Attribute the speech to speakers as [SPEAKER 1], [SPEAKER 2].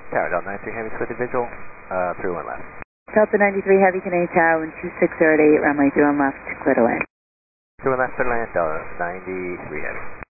[SPEAKER 1] Tower, Delta 93 Heavy, split visual, 31 left.
[SPEAKER 2] Delta 93 Heavy, Canadian Tower, 12608, runway 31 left, clear to land.
[SPEAKER 1] 31 left, clear to land, Delta 93 Heavy.